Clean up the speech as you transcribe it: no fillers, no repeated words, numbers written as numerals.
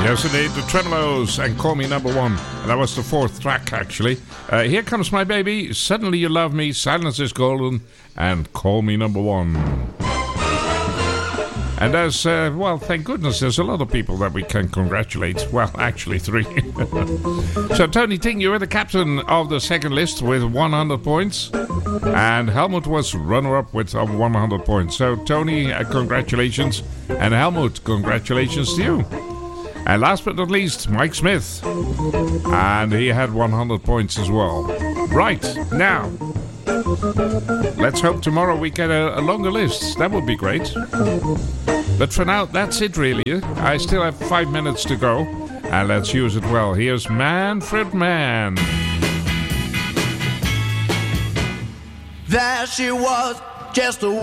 Yes, indeed, the Tremolos and Call Me Number One. And that was the fourth track, actually. Here Comes My Baby, Suddenly You Love Me, Silence is Golden, and Call Me Number One. And there's, well, thank goodness, there's a lot of people that we can congratulate. Well, actually 3. So, Tony Ting, you were the captain of the second list with 100 points. And Helmut was runner-up with 100 points. So, Tony, congratulations. And Helmut, congratulations to you. And last but not least, Mike Smith. And he had 100 points as well. Right, now, let's hope tomorrow we get a longer list. That would be great. But for now, that's it really. I still have 5 minutes to go. And let's use it well. Here's Manfred Mann. There she was, just a